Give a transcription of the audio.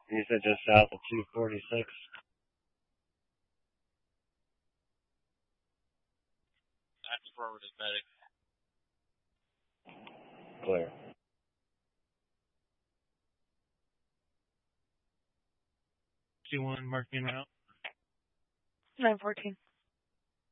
You said just south of 246. That's affirmative, medic. Clear. 2-1, mark me en route. 914.